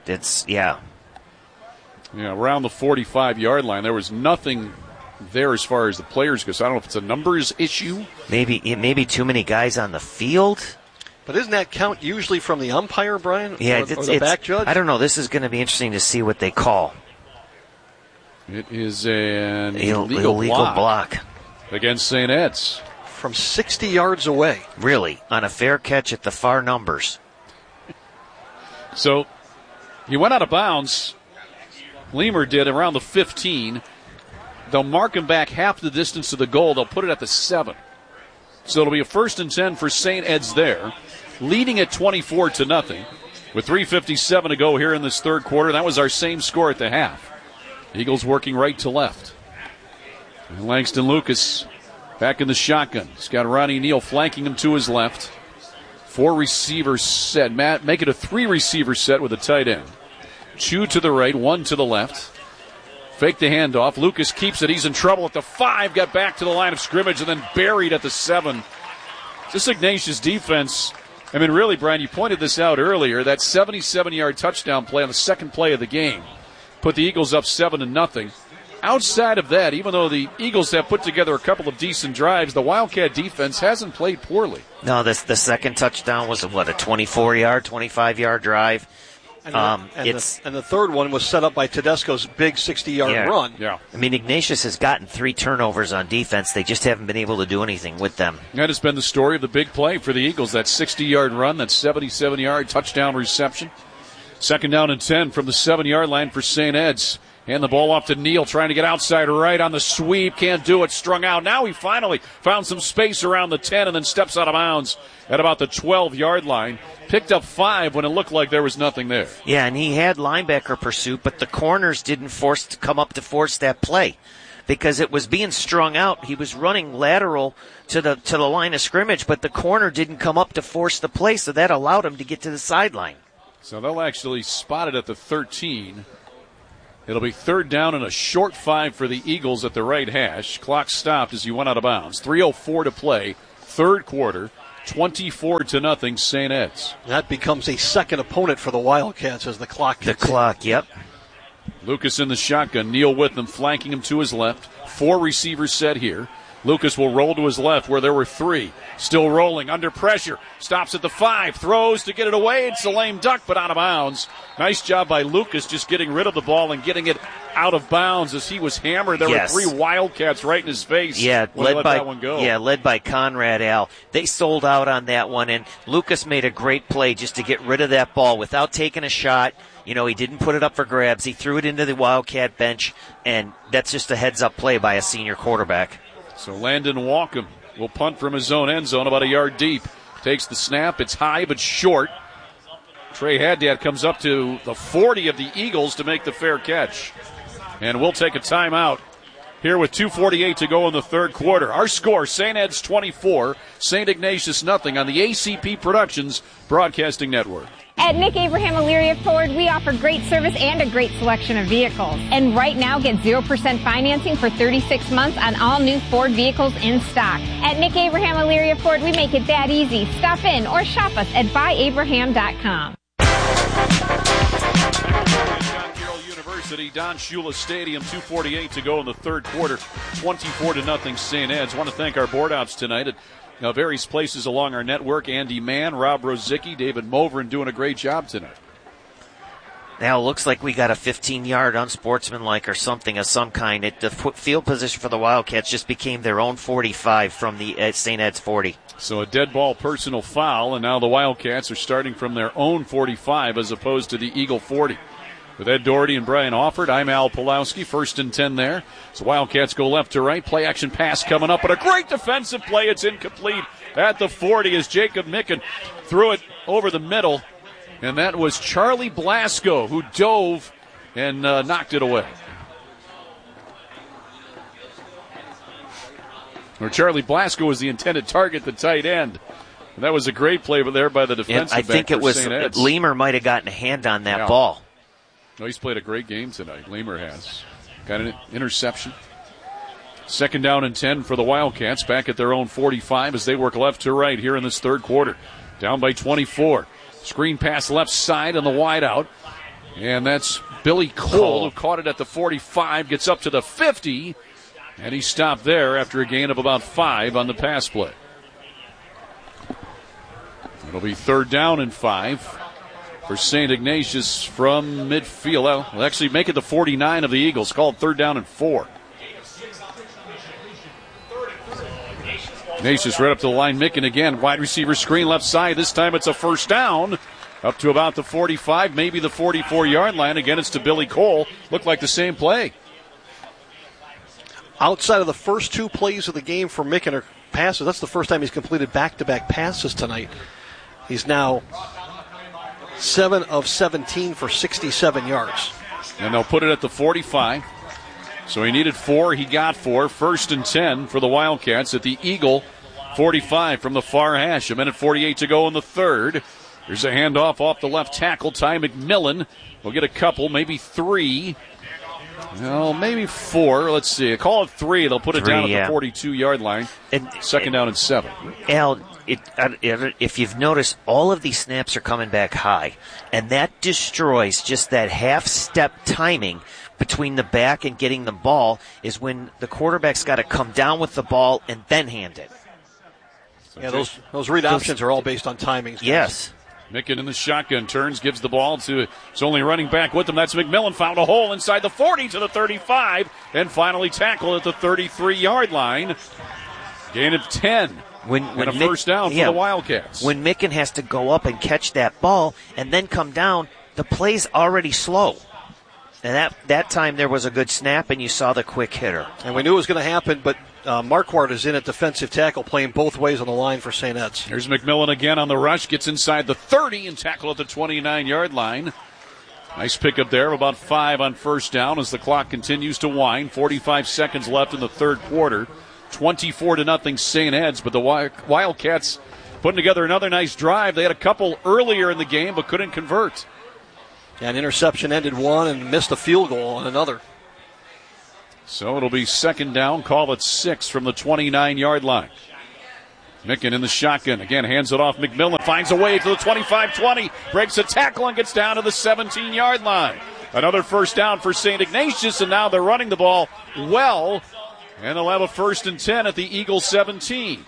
around the 45-yard line. There was nothing there as far as the players go. So I don't know if it's a numbers issue. Maybe too many guys on the field. But isn't that count usually from the umpire, Brian? Yeah, or the back judge? I don't know. This is going to be interesting to see what they call. It is an illegal block against St. Ed's. From 60 yards away. Really? On a fair catch at the far numbers. So he went out of bounds. Leamer did around the 15. They'll mark him back half the distance to the goal. They'll put it at the 7. So it'll be a 1st and 10 for St. Ed's there, leading at 24-0 with 3:57 to go here in this third quarter. That was our same score at the half. Eagles working right to left. And Langston Lucas back in the shotgun. He's got Ronnie Neal flanking him to his left. 4 receivers set. Matt, make it a 3-receiver set with a tight end. 2 to the right, 1 to the left. Fake the handoff. Lucas keeps it. He's in trouble at the 5. Got back to the line of scrimmage and then buried at the 7. This Ignatius defense, I mean, really, Brian, you pointed this out earlier. That 77-yard touchdown play on the second play of the game put the Eagles up 7-0. Outside of that, even though the Eagles have put together a couple of decent drives, the Wildcat defense hasn't played poorly. No, the second touchdown was, a 24-yard, 25-yard drive. And the third one was set up by Tedesco's big 60-yard run. Yeah. I mean, Ignatius has gotten 3 turnovers on defense. They just haven't been able to do anything with them. That has been the story of the big play for the Eagles, that 60-yard run, that 77-yard touchdown reception. 2nd down and 10 from the 7-yard line for St. Ed's. Hand the ball off to Neal, trying to get outside right on the sweep. Can't do it, strung out. Now he finally found some space around the 10 and then steps out of bounds at about the 12-yard line. Picked up 5 when it looked like there was nothing there. Yeah, and he had linebacker pursuit, but the corners didn't come up to force that play because it was being strung out. He was running lateral to the line of scrimmage, but the corner didn't come up to force the play, so that allowed him to get to the sideline. So they'll actually spot it at the 13. It'll be 3rd down and a short 5 for the Eagles at the right hash. Clock stopped as he went out of bounds. 3:04 to play, 3rd quarter, 24-0 St. Ed's. That becomes a second opponent for the Wildcats as the clock kicks in. Yep. Lucas in the shotgun. Neal with them, flanking him to his left. 4 receivers set here. Lucas will roll to his left where there were 3. Still rolling, under pressure. Stops at the 5. Throws to get it away. It's a lame duck, but out of bounds. Nice job by Lucas just getting rid of the ball and getting it out of bounds as he was hammered. There were 3 Wildcats right in his face. Yeah, led by that one go. Yeah, led by Conrad Al. They sold out on that one, and Lucas made a great play just to get rid of that ball without taking a shot. You know, he didn't put it up for grabs. He threw it into the Wildcat bench, and that's just a heads-up play by a senior quarterback. So Landon Walkham will punt from his own end zone about a yard deep. Takes the snap. It's high but short. Trey Haddad comes up to the 40 of the Eagles to make the fair catch. And we'll take a timeout here with 2:48 to go in the 3rd quarter. Our score, St. Ed's 24, St. Ignatius nothing on the ACP Productions Broadcasting Network. At Nick Abraham Elyria Ford, we offer great service and a great selection of vehicles. And right now, get 0% financing for 36 months on all new Ford vehicles in stock. At Nick Abraham Elyria Ford, we make it that easy. Stop in or shop us at buyabraham.com. John Carroll University, Don Shula Stadium, 2:48 to go in the 3rd quarter, 24-0 St. Ed's. I want to thank our board ops tonight at various places along our network. Andy Mann, Rob Rozicki, David Moveren doing a great job tonight. Now it looks like we got a 15-yard unsportsmanlike or something of some kind. The field position for the Wildcats just became their own 45 from the St. Ed's 40. So a dead ball personal foul, and now the Wildcats are starting from their own 45 as opposed to the Eagle 40. With Ed Doherty and Brian Alford, I'm Al Pulowski. 1st and 10 there. So Wildcats go left to right. Play action pass coming up, but a great defensive play. It's incomplete at the 40 as Jacob Micken threw it over the middle. And that was Charlie Blasco who dove and knocked it away. Or Charlie Blasco was the intended target, the tight end. And that was a great play there by the defensive back. I think it was St. Ed's. Lemer might have gotten a hand on that ball. No, he's played a great game tonight. Lemer has. Got an interception. 2nd down and 10 for the Wildcats back at their own 45 as they work left to right here in this 3rd quarter. Down by 24. Screen pass left side on the wide out. And that's Billy Cole who caught it at the 45, gets up to the 50, and he stopped there after a gain of about 5 on the pass play. It'll be 3rd down and 5 for St. Ignatius from midfield. We'll actually make it the 49 of the Eagles. Called 3rd down and 4. Ignatius right up to the line. Micken again. Wide receiver screen left side. This time it's a 1st down. Up to about the 45, maybe the 44-yard line. Again, it's to Billy Cole. Looked like the same play. Outside of the first 2 plays of the game for Micken or passes, that's the first time he's completed back-to-back passes tonight. He's now 7 of 17 for 67 yards. And they'll put it at the 45. So he needed 4. He got 4. 1st and 10 for the Wildcats at the Eagle 45 from the far hash. 1:48 to go in the 3rd. There's a handoff off the left tackle. Ty McMillan will get a couple, maybe 3. Well, maybe 4. Let's see. Call it 3. They'll put it down at the 42-yard line. 2nd down and 7. Al, if you've noticed, all of these snaps are coming back high, and that destroys just that half-step timing between the back and getting the ball is when the quarterback's got to come down with the ball and then hand it. Yeah, those read options are all based on timings. Yes. Micken in the shotgun turns, gives the ball to his only running back with him. That's McMillan. Found a hole inside the 40 to the 35 and finally tackled at the 33-yard line. Gain of 10. And a 1st down for the Wildcats. When Micken has to go up and catch that ball and then come down, the play's already slow. And that time there was a good snap, and you saw the quick hitter. And we knew it was going to happen, but Marquardt is in at defensive tackle, playing both ways on the line for St. Ed's. Here's McMillan again on the rush, gets inside the 30 and tackle at the 29-yard line. Nice pickup there of about 5 on first down as the clock continues to wind. 45 seconds left in the third quarter. 24-0 St. Ed's, but the Wildcats putting together another nice drive. They had a couple earlier in the game, but couldn't convert. Yeah, an interception ended one and missed a field goal on another. So it'll be second down. Call it 6 from the 29-yard line. Micken in the shotgun. Again, hands it off. McMillan finds a way to the 25-20. Breaks a tackle and gets down to the 17-yard line. Another first down for St. Ignatius, and now they're running the ball well. And they'll have a 1st and 10 at the Eagle 17.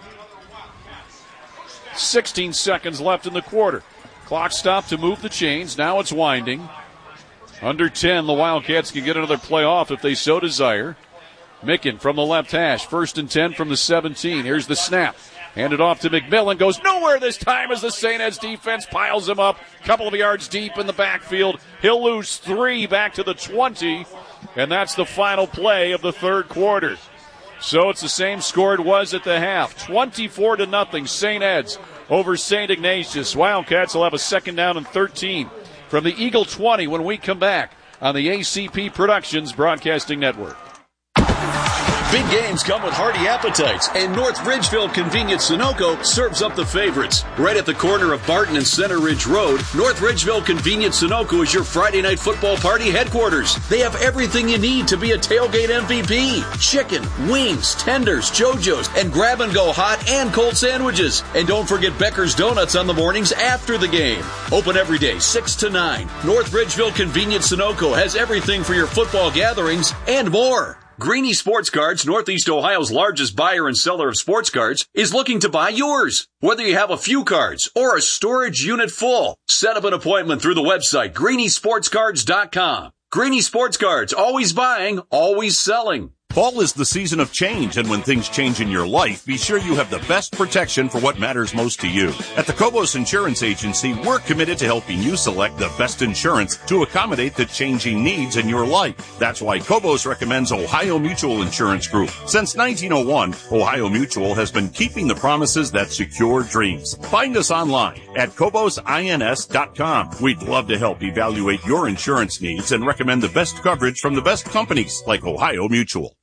16 seconds left in the quarter. Clock stopped to move the chains. Now it's winding. Under 10, the Wildcats can get another play off if they so desire. Micken from the left hash. 1st and 10 from the 17. Here's the snap. Handed off to McMillan. Goes nowhere this time as the St. Ed's defense piles him up. Couple of yards deep in the backfield. He'll lose 3 back to the 20. And that's the final play of the third quarter. So it's the same score it was at the half. 24-0 St. Ed's over St. Ignatius. Wildcats will have a second down and 13 from the Eagle 20 when we come back on the ACP Productions Broadcasting Network. Big games come with hearty appetites, and North Ridgeville Convenience Sunoco serves up the favorites. Right at the corner of Barton and Center Ridge Road, North Ridgeville Convenience Sunoco is your Friday night football party headquarters. They have everything you need to be a tailgate MVP. Chicken, wings, tenders, JoJo's, and grab-and-go hot and cold sandwiches. And don't forget Becker's Donuts on the mornings after the game. Open every day, 6 to 9. North Ridgeville Convenience Sunoco has everything for your football gatherings and more. Greeny Sports Cards, Northeast Ohio's largest buyer and seller of sports cards, is looking to buy yours. Whether you have a few cards or a storage unit full, set up an appointment through the website greenysportscards.com. Greeny Sports Cards, always buying, always selling. Fall is the season of change, and when things change in your life, be sure you have the best protection for what matters most to you. At the Kobos Insurance Agency, we're committed to helping you select the best insurance to accommodate the changing needs in your life. That's why Kobos recommends Ohio Mutual Insurance Group. Since 1901, Ohio Mutual has been keeping the promises that secure dreams. Find us online at KobosINS.com. We'd love to help evaluate your insurance needs and recommend the best coverage from the best companies like Ohio Mutual.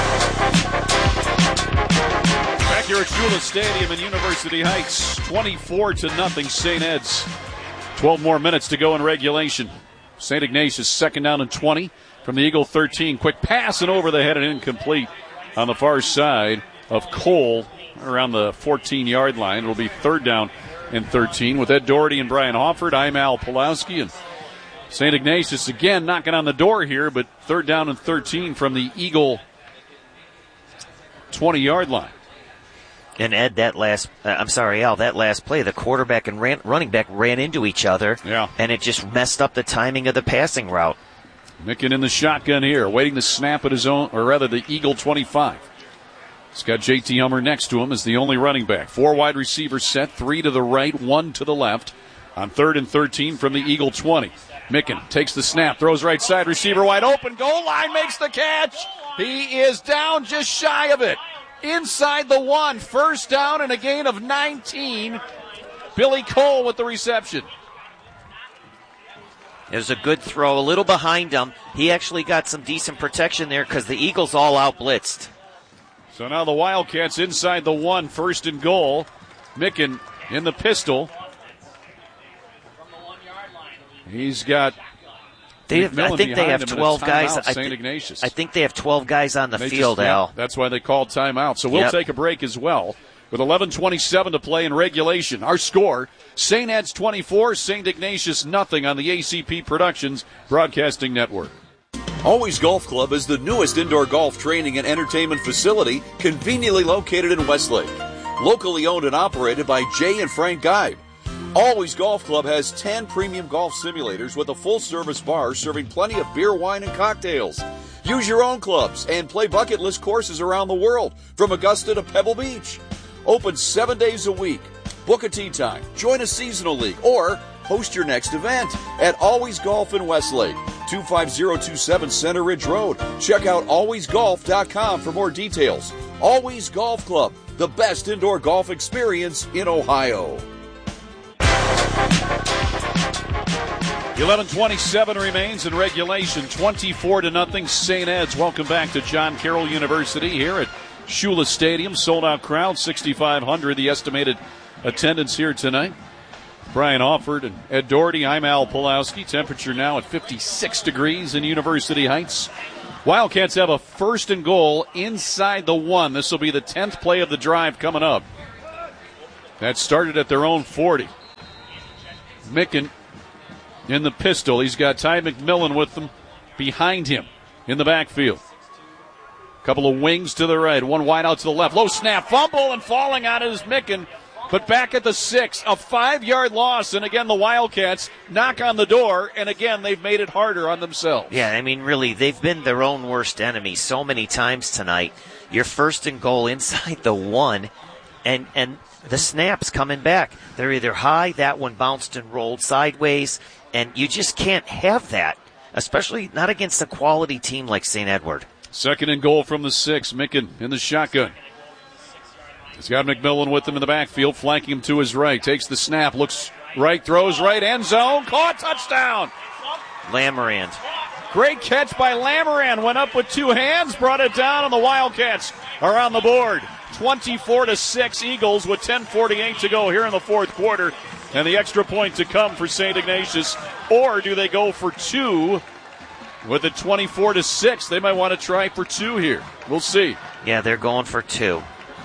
Back here at Shula Stadium in University Heights, 24-0 St. Ed's. 12 more minutes to go in regulation. St. Ignatius second down and 20 from the Eagle 13. Quick pass and over the head and incomplete on the far side of Cole around the 14-yard line. It'll be third down and 13 with Ed Doherty and Brian Hofford. I'm Al Pulowski, and St. Ignatius again knocking on the door here, but third down and 13 from the Eagle 20-yard line. And Ed, that last play, the quarterback and running back ran into each other. Yeah. And it just messed up the timing of the passing route. Micken in the shotgun here, waiting to snap at his own, or rather the Eagle 25. He's got JT Hummer next to him as the only running back. 4 wide receivers set, 3 to the right, 1 to the left. On third and 13 from the Eagle 20. Micken takes the snap, throws right side, receiver wide open, goal line, makes the catch. He is down just shy of it. Inside the 1, first down and a gain of 19. Billy Cole with the reception. It was a good throw, a little behind him. He actually got some decent protection there because the Eagles all out blitzed. So now the Wildcats inside the 1, first and goal. Micken in the pistol. He's got. I think they have 12 guys. St. Ignatius. I think they have 12 guys on the field, Al. That's why they called timeout. So we'll take a break as well. With 11:27 to play in regulation. Our score, St. Ed's 24, St. Ignatius nothing on the ACP Productions Broadcasting Network. Always Golf Club is the newest indoor golf training and entertainment facility conveniently located in Westlake. Locally owned and operated by Jay and Frank Geib. Always Golf Club has 10 premium golf simulators with a full-service bar serving plenty of beer, wine, and cocktails. Use your own clubs and play bucket list courses around the world, from Augusta to Pebble Beach. Open 7 days a week. Book a tee time, join a seasonal league, or host your next event at Always Golf in Westlake. 25027 Center Ridge Road. Check out alwaysgolf.com for more details. Always Golf Club, the best indoor golf experience in Ohio. 11:27 remains in regulation, 24-0 St. Ed's. Welcome back to John Carroll University here at Shula Stadium. Sold out crowd, 6,500 the estimated attendance here tonight. Brian Offord and Ed Doherty. I'm Al Pulowski. Temperature now at 56 degrees in University Heights. Wildcats have a 1st and goal inside the 1. This will be the 10th play of the drive coming up. That started at their own 40. Micken in the pistol. He's got Ty McMillan with them behind him in the backfield. Couple of wings to the right, one wide out to the left. Low snap, fumble, and falling on it is Micken. But back at the 6, a 5-yard loss. And again, the Wildcats knock on the door. And again, they've made it harder on themselves. Yeah, I mean, really, they've been their own worst enemy so many times tonight. Your 1st and goal inside the 1, and the snap's coming back. They're either high, that one bounced and rolled sideways, and you just can't have that, especially not against a quality team like St. Edward. 2nd and goal from the 6. Micken in the shotgun. He's got McMillan with him in the backfield, flanking him to his right. Takes the snap, looks right, throws right, end zone, caught, touchdown. Lamarand. Great catch by Lamarand. Went up with 2 hands, brought it down, and the Wildcats are on the board. 24-6 Eagles with 10:48 to go here in the 4th quarter. And the extra point to come for St. Ignatius. Or do they go for 2 with it 24-6? They might want to try for 2 here. We'll see. Yeah, they're going for 2.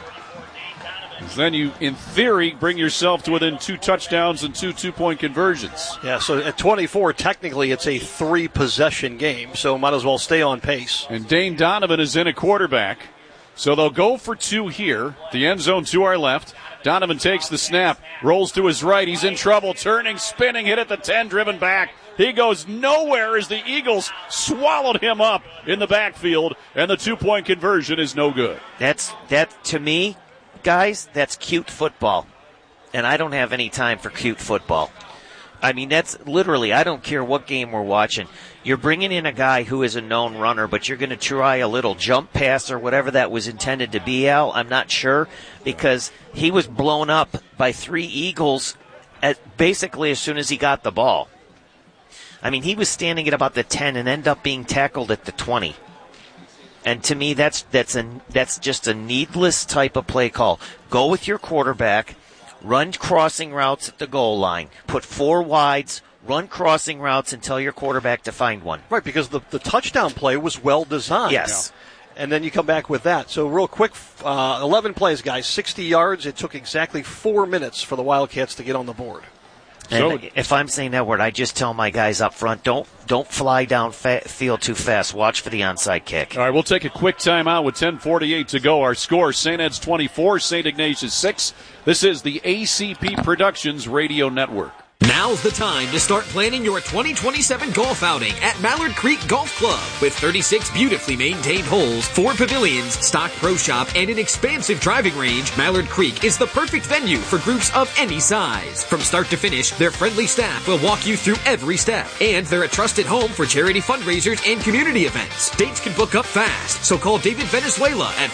Then you, in theory, bring yourself to within 2 touchdowns and 2 two-point conversions. Yeah, so at 24, technically it's a 3-possession game, so might as well stay on pace. And Dane Donovan is in a quarterback. So they'll go for 2 here. The end zone to our left. Donovan takes the snap, rolls to his right. He's in trouble, turning, spinning, hit at the 10, driven back. He goes nowhere as the Eagles swallowed him up in the backfield, and the 2-point conversion is no good. That to me, guys, that's cute football. And I don't have any time for cute football. I mean, that's literally, I don't care what game we're watching. You're bringing in a guy who is a known runner, but you're going to try a little jump pass or whatever that was intended to be, Al. I'm not sure, because he was blown up by 3 Eagles basically as soon as he got the ball. I mean, he was standing at about the 10 and ended up being tackled at the 20. And to me, that's just a needless type of play call. Go with your quarterback, run crossing routes at the goal line, put 4 wides, run crossing routes and tell your quarterback to find one. Right, because the touchdown play was well designed. Yes. And then you come back with that. So real quick, 11 plays, guys, 60 yards. It took exactly 4 minutes for the Wildcats to get on the board. And if I'm St. Edward, I just tell my guys up front, don't fly down field too fast. Watch for the onside kick. All right, we'll take a quick timeout with 10:48 to go. Our score, St. Ed's 24, St. Ignatius 6. This is the ACP Productions Radio Network. Now's the time to start planning your 2027 golf outing at Mallard Creek Golf Club. With 36 beautifully maintained holes, 4 pavilions, stock pro shop, and an expansive driving range, Mallard Creek is the perfect venue for groups of any size. From start to finish, their friendly staff will walk you through every step. And they're a trusted home for charity fundraisers and community events. Dates can book up fast, so call David Venezuela at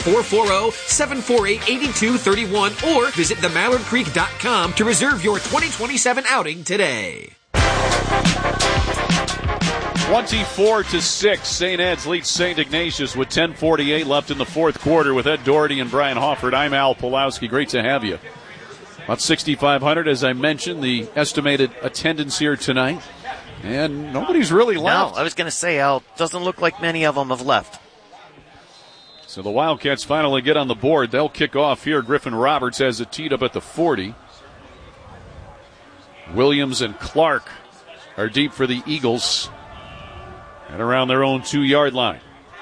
440-748-8231 or visit themallardcreek.com to reserve your 2027 outing today. 24-6, St. Ed's leads St. Ignatius with 10:48 left in the 4th quarter with Ed Doherty and Brian Hofford. I'm Al Pulowski. Great to have you. About 6,500, as I mentioned, the estimated attendance here tonight. And nobody's really left. No, I was going to say, Al, doesn't look like many of them have left. So the Wildcats finally get on the board. They'll kick off here. Griffin Roberts has it teed up at the 40. Williams and Clark are deep for the Eagles and around their own 2-yard line.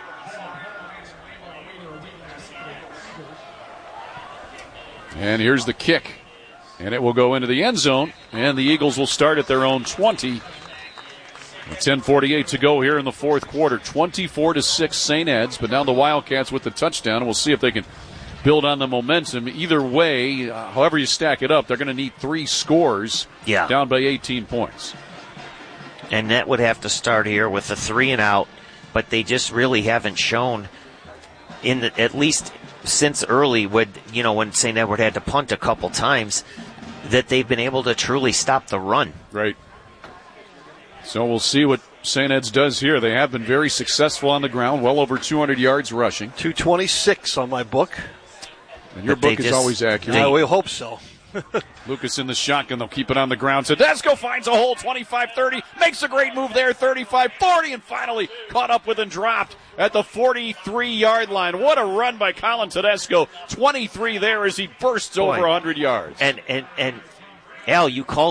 And here's the kick. And it will go into the end zone. And the Eagles will start at their own 20. With 10:48 to go here in the 4th quarter. 24-6 St. Ed's. But now the Wildcats with the touchdown. And we'll see if they can build on the momentum. Either way, however you stack it up, they're going to need 3 scores. Yeah. Down by 18 points. And that would have to start here with a 3 and out, but they just really haven't shown at least since early when St. Edward had to punt a couple times that they've been able to truly stop the run. Right. So we'll see what St. Ed's does here. They have been very successful on the ground, well over 200 yards rushing. 226 on my book. And your book is always accurate. We hope so. Lucas in the shotgun. They'll keep it on the ground. Tedesco finds a hole, 25-30. Makes a great move there, 35-40. And finally caught up with and dropped at the 43-yard line. What a run by Colin Tedesco. 23 there as he bursts over 100 yards. And Al, you called